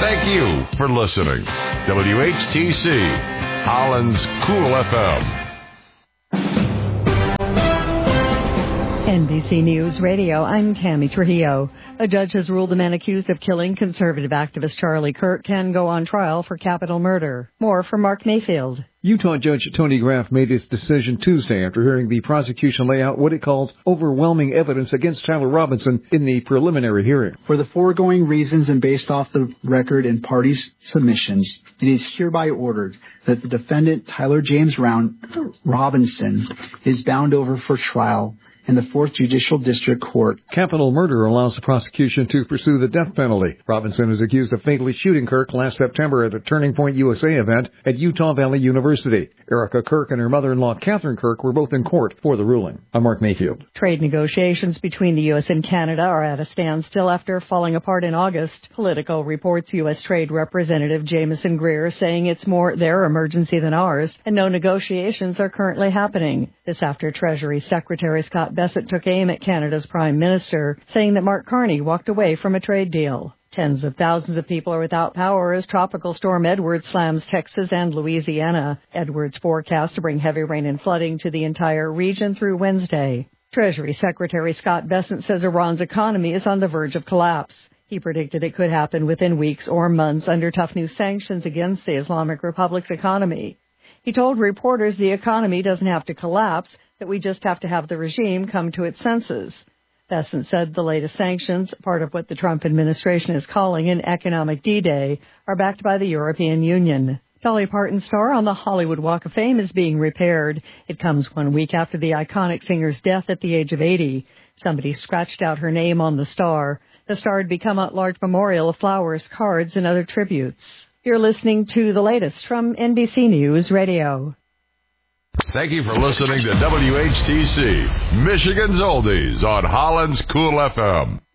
Thank you for listening. WHTC, Holland's Cool FM. NBC News Radio, I'm Tammy Trujillo. A judge has ruled the man accused of killing conservative activist Charlie Kirk can go on trial for capital murder. More from Mark Mayfield. Utah Judge Tony Graff made his decision Tuesday after hearing the prosecution lay out what it calls overwhelming evidence against Tyler Robinson in the preliminary hearing. For the foregoing reasons and based off the record and parties' submissions, it is hereby ordered that the defendant, Tyler James Robinson, is bound over for trial in the 4th Judicial District Court. Capital murder allows the prosecution to pursue the death penalty. Robinson is accused of fatally shooting Kirk last September at a Turning Point USA event at Utah Valley University. Erica Kirk and her mother-in-law, Catherine Kirk, were both in court for the ruling. I'm Mark Mayfield. Trade negotiations between the U.S. and Canada are at a standstill after falling apart in August. Politico reports U.S. Trade Representative Jamieson Greer saying it's more their emergency than ours, and no negotiations are currently happening. This after Treasury Secretary Scott Bessent took aim at Canada's Prime Minister, saying that Mark Carney walked away from a trade deal. Tens of thousands of people are without power as Tropical Storm Edward slams Texas and Louisiana. Edward's forecast to bring heavy rain and flooding to the entire region through Wednesday. Treasury Secretary Scott Bessent says Iran's economy is on the verge of collapse. He predicted it could happen within weeks or months under tough new sanctions against the Islamic Republic's economy. He told reporters the economy doesn't have to collapse, that we just have to have the regime come to its senses. Bessent said the latest sanctions, part of what the Trump administration is calling an economic D-Day, are backed by the European Union. Dolly Parton's star on the Hollywood Walk of Fame is being repaired. It comes 1 week after the iconic singer's death at the age of 80. Somebody scratched out her name on the star. The star had become a large memorial of flowers, cards, and other tributes. You're listening to the latest from NBC News Radio. Thank you for listening to WHTC, Michigan's Oldies on Holland's Cool FM.